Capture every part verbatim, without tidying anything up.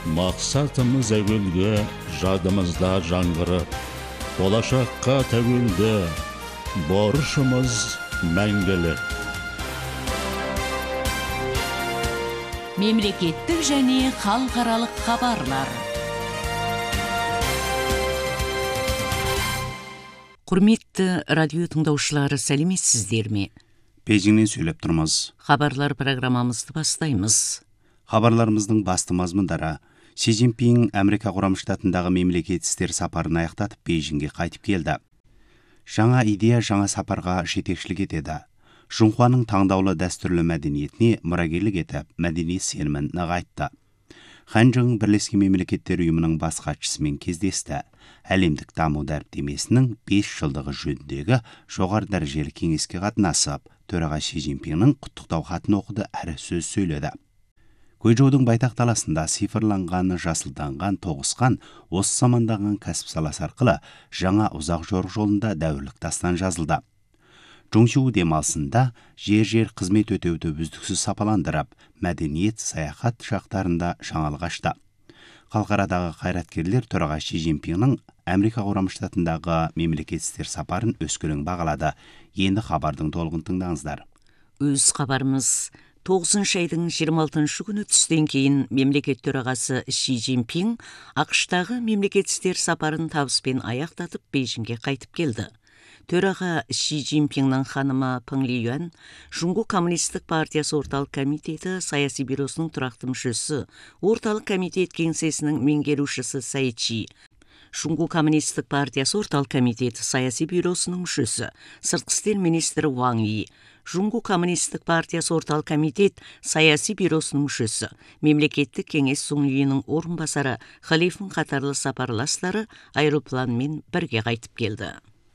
Мақсатымыз әуелге, жадымызда жаңғырып, болашаққа тәуелді, борышымыз мәңгілік. Мемлекеттік және халықаралық хабарлар. Құрметті радио тыңдаушылары, сәлеметсіздер ме? Бейжіңнен сөйлеп тұрмыз. Хабарлар программамызды бастаймыз. Хабарларымыздың басты мазмұндары: Си Цзиньпин Америка Құрама Штатындағы мемлекет істер сапарын аяқтатып Бейжіңге қайтып келді. Жаңа идея жаңа сапарға жетекшілік етеді. Жунхуаның таңдаулы дәстүрлі мәдениетіне мұрагерлік етіп, мәдени сенімін нығайтты. Ханчжың Бірлескен Мемлекеттер ұйымының бас хатшысымен кездесті. Әлемдік даму дәріптемесінің бес жылдығы жөніндегі жоғары дәрежелі кеңеске қатынасып, төраға Си Цзиньпиннің құттықтау хатын оқыды әрі сөз сөйледі. Гуйчжоудың байтақ даласында цифрланған, жасылданған, тоғысқан, осы замандаған кәсіп саласы арқылы жаңа ұзақ жорық жолында дәуірлік дастан жазылды. Чжоңшу демалысында жер-жер қызмет өтеуді үздіксіз сапаландырып, мәдениет, саяхат шақтарында жаңалық ашты. Халықарадағы қайраткерлер төраға Си Цзиньпиннің Америка Құрама Штатындағы мемлекет істер сапарын өскелең бағалады. Енді хабардың толығын тыңдаңыздар. Өз хабарымыз: тоғызыншы айдың жиырма алтыншы күні түстен кейін мемлекет төрағасы Си Цзиньпин ақш-тағы мемлекет істер сапарын табыспен аяқтатып Бейжіңге қайтып келді. Төраға Си Цзиньпиннің ханымы Пeng Лиюан, Жуңгу коммунистік партиясы орталық комитеті саяси бюросының тұрақты мүшесі, орталық комитет кеңсесінің меңгерушісі Цай Чи, Жуңгу коммунистік партиясы орталық комитеті саяси бюросының мүшесі, сыртқы істер министрі Ван И, Жуңгу коммунистік партиясы орталық комитет саяси бюросының мүшесі, мемлекеттік кеңес үйінің орынбасары Халифун қатарлы сапарластары аэропланмен бірге қайтып келді.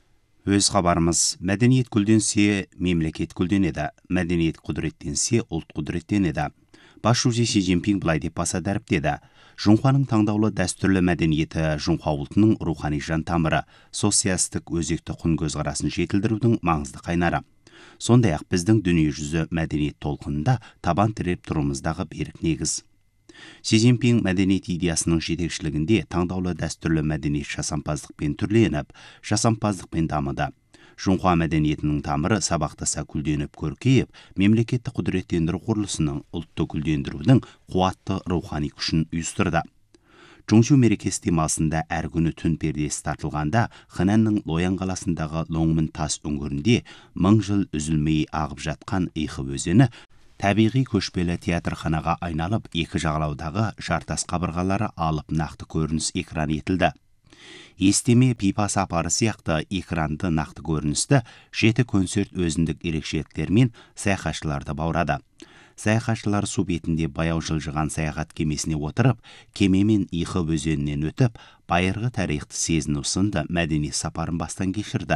Өз хабарымыз: мәдениет гүлденсе, мемлекет гүлденеді, мәдениет құдіреттенсе, ұлт құдіреттенеді. Бас жүлде Си Цзиньпин былай деп баса дәріптеді: Жунхуаның таңдаулы дәстүрлі мәдениеті Жунхуа ұлтының рухани жан тамыры, социалистік өзекті құн көзқарасын жетілдірудің маңызды қайнары. Сондай-ақ біздің дүниежүзі мәдениет толқынында табан тіреп тұрымыздағы берік негіз. Си Цзиньпин мәдениет идеясының жетекшілігінде таңдаулы дәстүрлі мәдениет жасампаздықпен түрленіп, жасампаздықпен дамыды. Жунхуа мәдениетінің тамыры сабақтаса гүлденіп көркейіп, мемлекетті құдіреттендіру құрылысының, ұлтты гүлдендірудің қуатты рухани күшін ұйыстырды. Чжоңшу мерекесі демалысында әр күні түн пердесі тартылғанда, Хэнанның Лоян қаласындағы Лоңмын тас үңгірінде мың жыл үзілмей ағып жатқан Ихы өзені табиғи көшпелі театрханаға айналып, екі жағалаудағы жартас қабырғалары алып нақты көрініс экран етілді. Естеме, пипа сапары сияқты экранды нақты көріністі жеті концерт өзіндік ерекшеліктермен саяхатшыларды баурады. Саяхатшылар су бетінде баяу жылжыған саяхат кемесіне отырып, кемемен Ихы өзенінен өтіп, байырғы тарихты сезіну сынды мәдени сапарын бастан кешірді.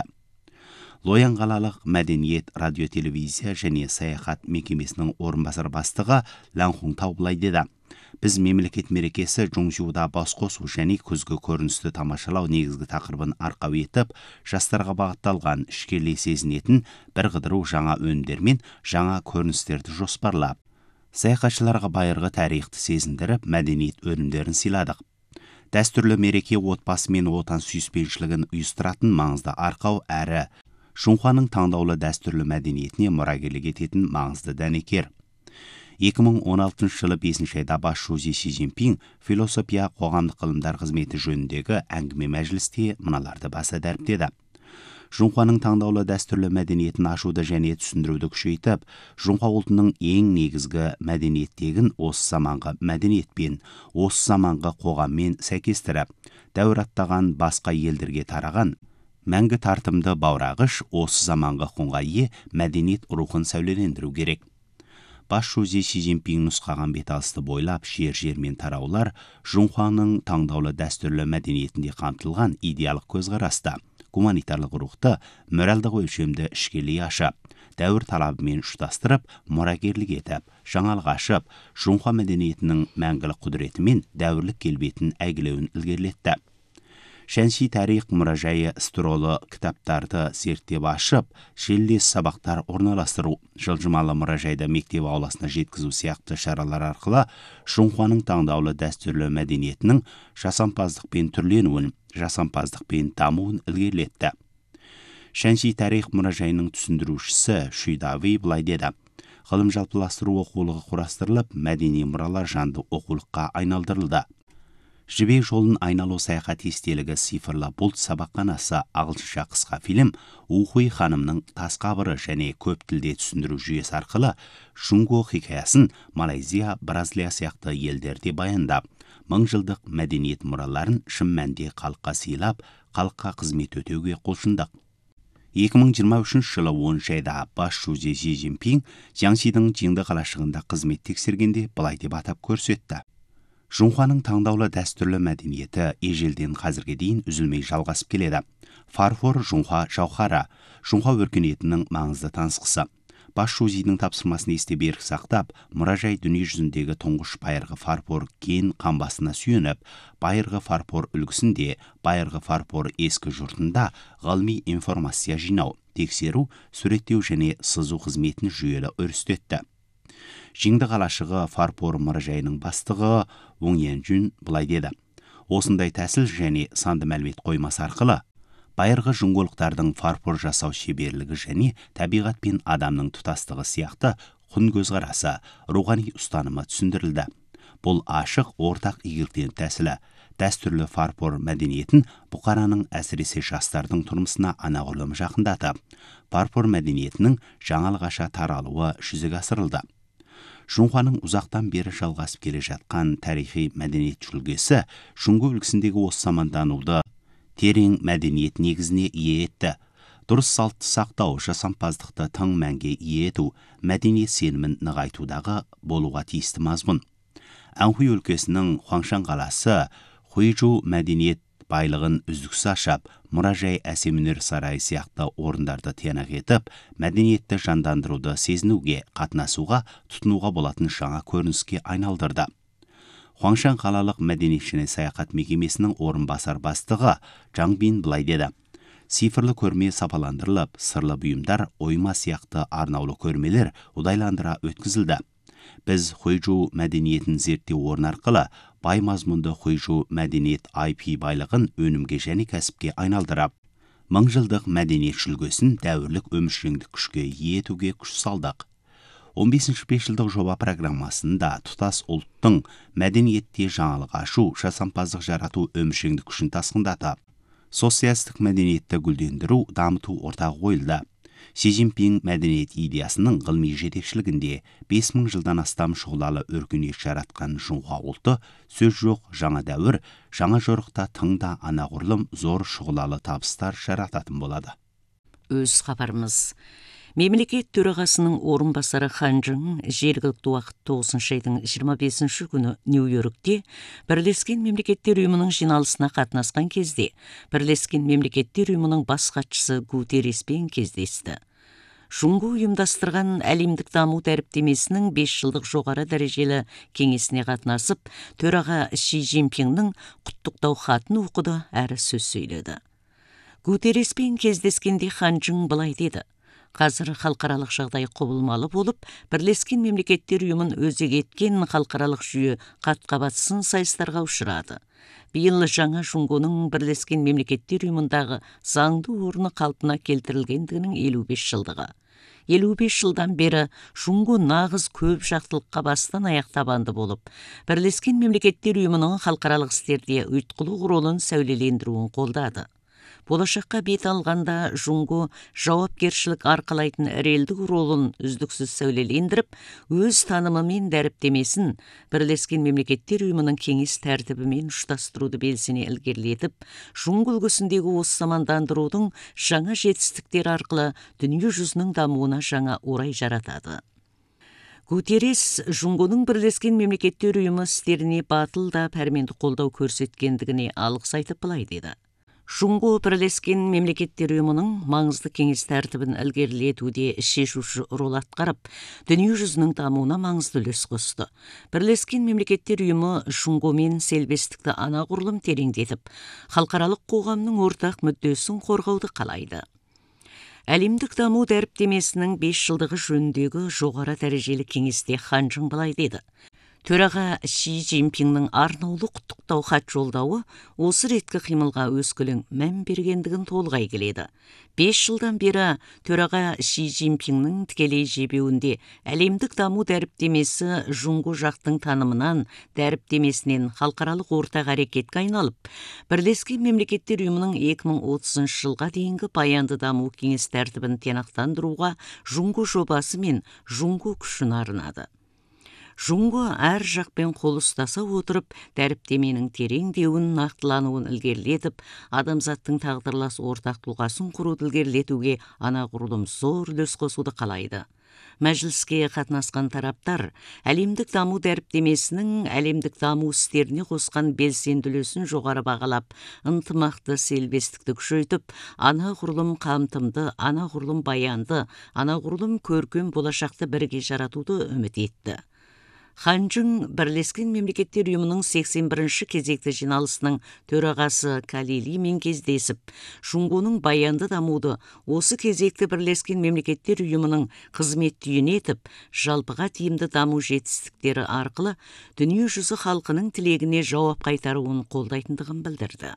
Лоян қалалық мәдениет, радио, телевизия және саяхат мекемесінің орынбасар бастығы Ланхун Тау былай деді: Біз мемлекет мерекесі Чжоңшуда бас қосу және күзгі көріністі тамашалау негізгі тақырыбын арқау етіп, жастарға бағытталған, ішкерлей сезінетін бір қыдыру жаңа өнімдермен жаңа көріністерді жоспарлап, саяхатшыларға байырғы тарихты сезіндіріп, мәдениет өнімдерін сыйладық. Дәстүрлі мереке отбасы мен отан сүйіспеншілігін ұйыстыратын маңызды арқау әрі Жунхуаның таңдаулы дәстүрлі мәдениетіне мұрагерлік ететін маңызды дәнекер. екі мың он алтыншы жылы бесінші айда бас жүлде Си Цзиньпин философия қоғамдық ғылымдар қызметі жөніндегі әңгіме мәжілісте мыналарды баса дәріптеді. Жунхуаның таңдаулы дәстүрлі мәдениетін ашуды және түсіндіруді күшейтіп, Жунхуа ұлтының ең негізгі мәдениеттегін осы заманғы мәдениетпен, осы заманғы қоғаммен сәйкестіріп, дәуір аттаған басқа елдерге тараған мәңгі тартымды баурағыш осы заманғы құнға ие мәдениет рухын сәулелендіру керек. Бас жүлде Си Цзиньпин нұсқаған беталысты бойлап жер-жермен тараулар Жунхуаның таңдаулы дәстүрлі мәдениетінде қамтылған идеялық көзқараста гуманитарлық рухты моральдық өлшемді ішкелей ашып, дәуір талабымен ұштастырып, мұрагерлік етіп, жаңалық ашып, Жунхуа мәдениетінің мәңгілік құдіретімен дәуірлік келбетін әйгілеуін ілгерілетті. Шәнши тарих мұражайы стуролы кітаптарды зерттеп ашып, желілес сабақтар орналастыру, жылжымалы мұражайды мектеп ауласына жеткізу сияқты шаралар арқылы Шунхуаның таңдаулы дәстүрлі мәдениетінің жасампаздықпен түрленуін, жасампаздықпен дамуын ілгерілетті. Шәнши тарих мұражайының түсіндірушісі Шуйдави былай деді: ғылым жалпыластыру оқулығы құрастырылып, мәдени мұралар жанды оқулыққа айналдырылды. Жібек жолын айналу саяхат естелігі цифрлы бұлт сабақханасы, ағылшынша қысқа фильм, Ухуй ханымның тас қабыры және көп тілде түсіндіру жүйесі арқылы Шунго хикаясын Малайзия, Бразилия сияқты елдерде баяндап, мың жылдық мәдениет мұраларын шын мәнде халыққа сыйлап, халыққа қызмет өтеуге құлшындық. екі мың жиырма үшінші жылы оныншы айда бас жүлде Си Цзиньпин Jiangxiдің Жиңді қалашығында қызмет тексергенде былай деп атап көрсетті: Шунхуаның таңдаулы дәстүрлі мәдениеті ежелден қазірге дейін үзілмей жалғасып келеді. Фарфор Шунхуа жауһары, Шунхуа өркениетінің маңызды танысқысы. Бас жүлденің тапсырмасын есте берік сақтап, мұражай дүние жүзіндегі тұңғыш байырғы фарфор кен қамбасына сүйеніп, байырғы фарфор үлгісінде, байырғы фарфор ескі жұртында ғылыми информация жинау, тексеру, суреттеу және сызу қызметін жүйелі өрістетті. Жиңді қалашығы фарфор мұражайының бастығы Вон Янжун былай деді: осындай тәсіл және санды мәлімет қоймасы арқылы байырғы жунголықтардың фарфор жасау шеберлігі және табиғат пен адамның тұтастығы сияқты құн көзқарасы, рухани ұстанымы түсіндірілді. Бұл ашық ортақ игіліктен тәсілі, дәстүрлі фарфор мәдениетін бұқараның әсіресе жастардың тұрмысына анағұрлым жақындатып, фарфор мәдениетінің жаңалғаша таралуы жүзеге асырылды. Шунхуаның ұзақтан бері жалғасып келе жатқан тарихи мәдениет жүлгесі Шунго үлгісіндегі осы замандануды терең мәдениет негізіне ие етті. Дұрыс салтты сақтау, жасампаздықты тың мәнге ие ету, мәдениет сенімін нығайтудағы болуға тиісті мазмұн. Анхуй өлкесінің Хуаңшан қаласы Хуйжу мәдениет байлығын үздіксіз ашып, мұражай, әсем өнер сарайы сияқты орындарды тиянақ етіп, мәдениетті жандандыруды сезінуге, қатынасуға, тұтынуға болатын жаңа көрініске айналдырды. Хуаңшан қалалық мәдениет және саяхат мекемесінің орынбасар бастығы Жаңбин былай деді: цифрлы көрме сапаландырылып, сырлы бұйымдар, ойма сияқты арнаулы көрмелер удайландыра өткізілді. Біз Хуйжу мәдениетін зерттеу орын арқылы бай мазмұнды Хуйжу мәдениет ай пи байлығын өнімге және кәсіпке айналдырап, мың жылдық мәдениет жүлгесін дәуірлік өміршеңдік күшке ие етуге күш салдық. он бесінші бесжылдық жоба программасында тұтас ұлттың мәдениетте жаңалық ашу, жасампаздық жарату өміршеңдік күшін тасқындатып, социалистік мәдениетті гүлдендіру, дамыту ортақ қойылды. Си Цзиньпин мәдениет идеясының ғылыми жетекшілігінде бес мың жылдан астам шұғылалы өркениет жаратқан Шунхуа ұлты сөз жоқ жаңа дәуір, жаңа жорықта тыңда анағұрлым зор шұғылалы табыстар жарататын болады. Өз хабарымыз. Мемлекет төрағасының орынбасары Хан Чжың жергілікті уақыт тоғызыншы айдың жиырма бесінші күні Нью-Йоркте Бірлескен Мемлекеттер ұйымының жиналысына қатынасқан кезде Бірлескен Мемлекеттер ұйымының бас хатшысы Гутерреспен кездесті. Шунго ұйымдастырған әлемдік даму дәріптемесінің бес жылдық жоғары дәрежелі кеңесіне қатынасып, төраға Си Цзиньпиннің құттықтау хатын оқыды әрі сөз сөйледі. Гутерреспен кездескенде Хан Чжың былай деді: қазір халықаралық жағдай құбылмалы болып, Бірлескен Мемлекеттер ұйымын өзек еткен халықаралық жүйе қат-қабатсыз сайыстарға ұшырады. Биыл жаңа Шунгоның Бірлескен Мемлекеттер ұйымындағы заңды орны қалпына келтірілгендігінің елу бес жылдығы. елу бес жылдан бері Шунго нағыз көп жақтылыққа бастан аяқ табанды болып, Бірлескен Мемлекеттер ұйымының халықаралық істерде ұйытқылы ролын сәулелендіруін қолдады. Болашаққа бет алғанда Шунго жауапкершілік арқалайтын релдік ролын үздіксіз сәулелендіріп, өз танымы мен дәріптемесін Бірлескен Мемлекеттер ұйымының кеңес тәртібімен ұштастыруды белсене ілгерілетіп, Шунго үлгісіндегі осы замандандырудың жаңа жетістіктері арқылы дүние жүзінің дамуына жаңа орай жаратады. Гутеррес Шунгоның Бірлескен Мемлекеттер ұйымы істеріне батыл да пәрменді қолдау көрсеткендігіне алғыс айтып былай деді: Жунго Бірлескен Мемлекеттер Ұйымының маңызды кеңес тәртібін ілгерілетуде шешуші рол атқарып, дүние жүзінің дамуына маңызды үлес қосты. Бірлескен Мемлекеттер Ұйымы Жунгомен селбестікті анағұрлым тереңдетіп, халықаралық қоғамның ортақ мүддесін қорғауды қалайды. Әлемдік даму дәріптемесінің бес жылдығы жөніндегі жоғары дәрежелі кеңесте Хан Чжың былай деді. Төраға Ши Цзиньпиннің арнаулы құттықтау хат жолдауы осы реткі қимылға өскілің мән бергендігін толғай келеді. Бес жылдан бері төраға Ши Цзиньпиннің тікелей жебеуінде әлемдік даму дәріптемесі Жунго жақтың танымынан, дәріптемесінен халықаралық ортақ әрекетке айналып, Бірлескен Мемлекеттер Ұйымының екі мың отызыншы жылға дейінгі баянды даму кеңес тәртібін тиянақтандыруға Жунго жобасы мен Жунго күшін арнады. Жунго әр жақпен қол ұстаса отырып, дәріптеменің тереңдеуін, нақтылануын ілгерілетіп, адамзаттың тағдырлас ортақ тұлғасын құруды ілгерілетуге анағұрлым зор үлес қосуды қалайды. Мәжіліске қатынасқан тараптар әлемдік даму дәріптемесінің әлемдік даму істеріне қосқан белсенді үлесін жоғары бағалап, ынтымақты селбестікті күшейтіп, анағұрлым қамтымды, анағұрлым баянды, анағұрлым көркем болашақты бірге жаратуды үміт етті. Хан Чжың Бірлескен Мемлекеттер Ұйымының сексен бірінші кезекті жиналысының төрағасы Калилимен кездесіп, Жунгоның баянды дамуды осы кезекті Бірлескен Мемлекеттер Ұйымының қызмет түйін етіп, жалпыға тиімді даму жетістіктері арқылы дүние жүзі халқының тілегіне жауап қайтаруын қолдайтындығын білдірді.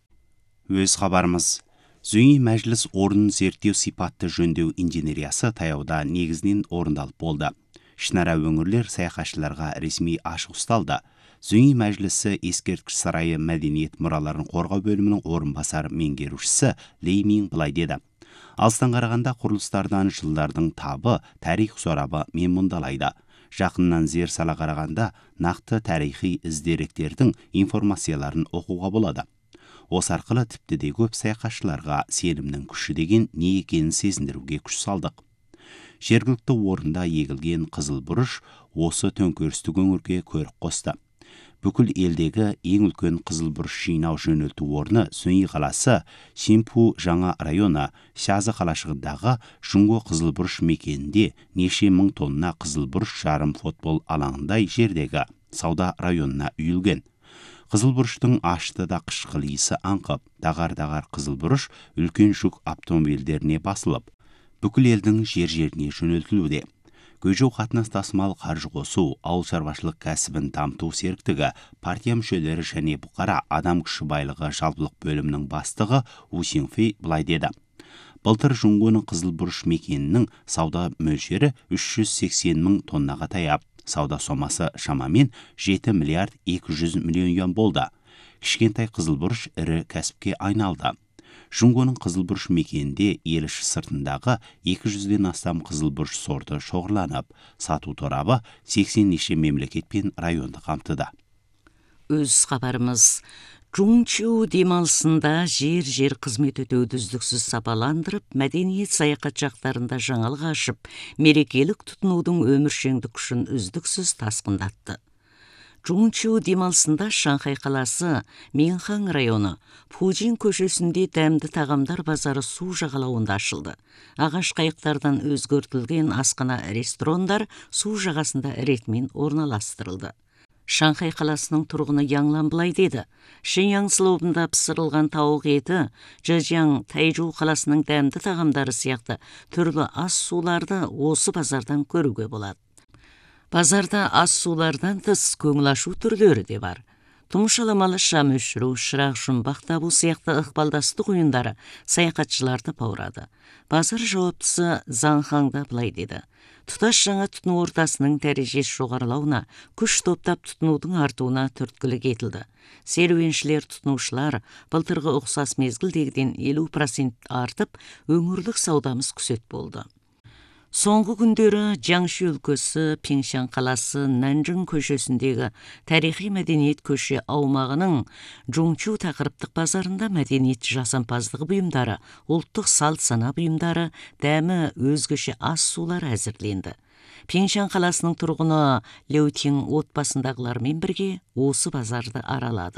Өз хабарымыз. Зүйни мәжіліс орнын зерттеу сипатты жөндеу инженериясы таяуда негізінен орындалып болды. Ішінара өңірлер саяхатшыларға ресми ашық ұсталды. Зүйни мәжілісі ескерткіш сарайы мәдениет мұраларын қорғау бөлімінің орынбасар меңгерушісі Ли Мин былай деді. Алыстан қарағанда құрылыстардан жылдардың табы, тарих сорабы менмұндалайды. Жақыннан зер сала қарағанда нақты тарихи іздеректердің информацияларын оқуға болады. Осы арқылы тіпті де көп саяхатшыларға сенімнің күші деген не екенін сезіндіруге күш салдық. Жергілікті орында егілген қызыл бұрыш осы төңкерістік өңірге көрік қосты. Бүкіл елдегі ең үлкен қызыл бұрыш жинау жөнелту орны Зүйни қаласы, Синпу жаңа районы, Шазы қалашығындағы Жунго қызыл бұрыш мекенінде неше мың тонна қызыл бұрыш жарым футбол алаңындай жердегі сауда районына үйілген. Қызыл бұрыштың ашты да қышқыл иісі аңқып, дағар-дағар қызыл бұрыш үлкен жүк автомобильдеріне басылып, бүкіл елдің жер-жеріне жөнелтілуде. Көжеу қатынас тасымал қаржы қосу, ауыл шаруашылық кәсібін дамыту серіктігі, партия мүшелері және бұқара адам күші байлығы жалпылық бөлімінің бастығы У Синфей былай деді. Былтыр Жунгоның қызыл бұрыш мекенінің сауда мөлшері үш жүз сексен мың тоннаға таяп, сауда сомасы шамамен жеті миллиард екі жүз миллион юан болды. Кішкентай қызыл бұрыш ірі кәсіпке айналды. Жунгоның қызыл бұрыш мекенінде ел іші сыртындағы екі жүзден астам қызыл бұрыш сорты шоғырланып, сату торабы сексен неше мемлекет пен районды қамтыды. Өз хабарымыз. Чжунчжоу демалысында жер-жер қызмет өтеуді үздіксіз сапаландырып, мәдениет саяхат жақтарында жаңалық ашып, мерекелік тұтынудың өміршеңдік күшін үздіксіз тасқындатты. Чжунчжоу демалысында Шанхай қаласы, Минхан районы, Пужин көшесінде дәмді тағамдар базары су жағалауында ашылды. Ағаш қайықтардан өзгертілген асхана ресторандар су жағасында ретмен орналастырылды. Шанхай қаласының тұрғыны Яңлан былай деді. Шиняң слобында пісірілген тауық еті, Жэжяң Тайжу қаласының дәмді тағамдары сияқты түрлі ас суларды осы базардан көруге болады. Базарда ас сулардан тыс көңіл ашу түрлері де бар. Тұмшаламалы шам өшіру, шырақ жұмбақ табу сияқты ықпалдастық ойындары саяхатшыларды баурады. Базар жауаптысы Занхаңда былай деді. Тұтас жаңа тұтыну ортасының дәрежесі жоғарылауына, күш топтап тұтынудың артуына түрткілік етілді. Серуеншілер, тұтынушылар былтырғы ұқсас мезгілдегіден елу процент артып, өңірлік саудамыз күсет болды. Соңғы күндері Жаңши өлкесі, Пиңшан қаласы, Нанжың көшесіндегі тарихи мәдениет көше аумағының Чжунчжоу тақырыптық базарында мәдениет жасампаздығы бұйымдары, ұлттық салт сана бұйымдары, дәмі өзгеше ас сулар әзірленді. Пиңшан қаласының тұрғыны Леутин отбасындағылармен бірге осы базарды аралады.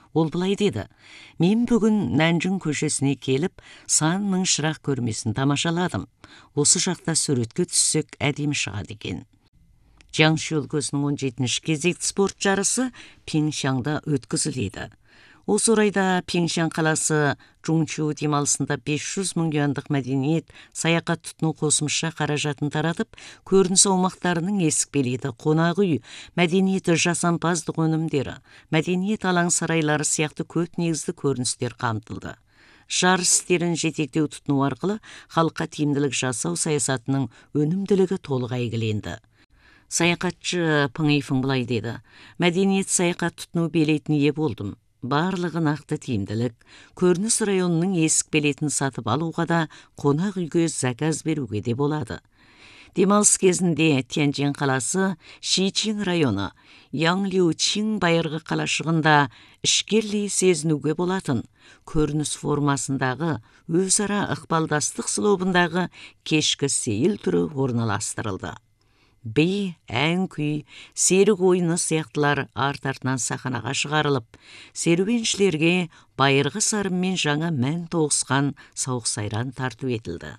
Ол былай деді: «Мен бүгін Нанжың көшесіне келіп, сан мың шырақ көрмесін тамашаладым. Осы жақта суретке түссек әдемі шығады екен». Jiangxi өлкесінің он жетінші кезекті спорт жарысы Пхенчханда өткізіледі. Осы орайда Пхенчхан қаласы Чжунчжоу демалысында бес жүз мың юандық мәдениет саяхат тұтыну қосымша қаражатын таратып, көрініс аумақтарының есік беледі, қонақ үй, мәдениеті, жасампаздық өнімдері, мәдениет алаң сарайлары сияқты көп негізді көріністер қамтылды. Жарыс істерін жетектеу тұтыну арқылы халыққа тиімділік жасау саясатының өнімділігі толық әйгіленді. Саяхатшы Пың Ифың былай деді: «Мәдениет саяхат тұтыну билетін ие болдым. Барлығы нақты тиімділік, көрініс районының есік билетін сатып алуға да, қонақ үйге заказ беруге де болады». Демалыс кезінде Тяньжин қаласы Шичин районы Янглиучин байырғы қалашығында ішкерлей сезінуге болатын көрініс формасындағы өзара ықпалдастық слобындағы кешкі сейіл түрі орналастырылды. Би, ән күй, серік ойыны сияқтылар арт-артынан сахнаға шығарылып, серуеншілерге байырғы сарынмен жаңа мән тоғысқан сауық сайран тарту етілді.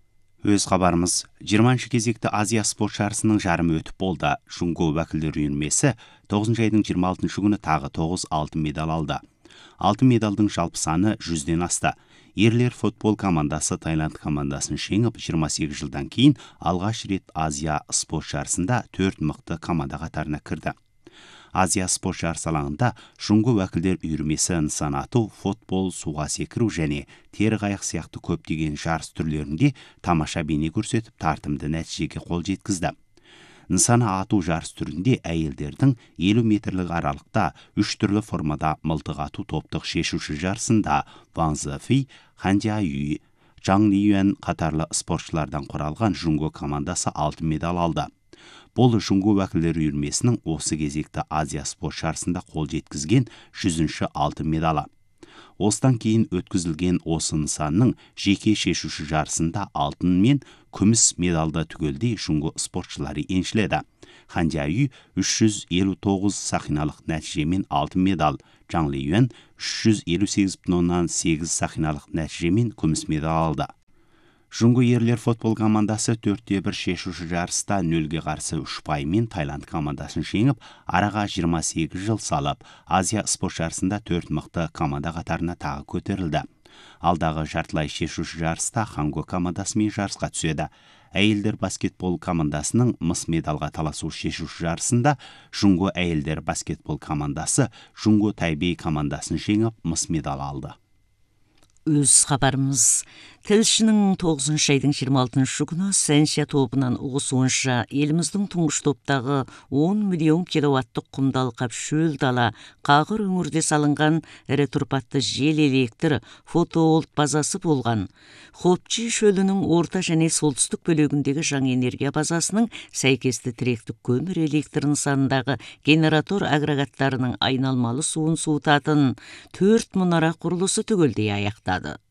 Өз хабарымыз: жиырманшы кезекті Азия спорт жарысының жарымы өтіп болды. Шунго уәкілдер үйірмесі тоғызыншы айдың жиырма алтыншы күні тағы тоғыз алтын медаль алды. Алтын медалдың жалпы саны жүзден асты. Ерлер футбол командасы Таиланд командасын жеңіп, жиырма сегіз жылдан кейін алғаш рет Азия спорт жарысында төрт мықты команда қатарына кірді. Азия спорт жарыс алаңында Шунго уәкілдер үйірмесі нысан ату, футбол, суға секіру және тері қайық сияқты көптеген жарыс түрлерінде тамаша бейне көрсетіп, тартымды нәтижеге қол жеткізді. Нысана ату жарыс түрінде әйелдердің елу метрлік аралықта үш түрлі формада мылтық ату топтық шешуші жарысында Ван Зефей, Хан Jiayu, Zhang Liyuan қатарлы спортшылардан құралған Шунго командасы алтын медаль алды. Бұл Шунго уәкілдер үйірмесінің осы кезекті Азия спорт жарысында қол жеткізген жүзінші алтын медалі. Осыдан кейін өткізілген осы нысанның жеке шешуші жарысында алтын мен күміс медалды түгелдей Шунго спортшылары еншіледі. Хан Jiayu үш жүз елу тоғыз сақиналық нәтижемен алтын медаль, Zhang Liyuan үш жүз елу сегіз бүтін оннан сегіз сақиналық нәтижемен күміс медаль алды. Шунго ерлер футбол командасы төртте бір шешуші жарыста нөлге қарсы үш паймен Таиланд командасын жеңіп, араға жиырма сегіз жыл салып, Азия спорт жарысында төрт мықты команда қатарына тағы көтерілді. Алдағы жартылай шешуші жарыста Ханго командасымен жарысқа түседі. Әйелдер баскетбол командасының мыс медалға таласу шешуші жарысында Шунго әйелдер баскетбол командасы Шунго Тайбей командасын жеңіп, мыс медаль алды. Өз хабарымыз: тілшінің тоғызыншы айдың жиырма алтыншы күні Сэншя тобынан ұғысуынша еліміздің тұңғыш топтағы он миллион киловаттық құмды алқап шөл дала қағыр өңірде салынған ірі тұрпатты жел электр фотоволт базасы болған Хопчи шөлінің орта және солтүстік бөлігіндегі жаңа энергия базасының сәйкесті тіректік көмір электр нысанындағы генератор агрегаттарының айналмалы суын суытатын төрт мұнара құрылысы түгелдей аяқтады.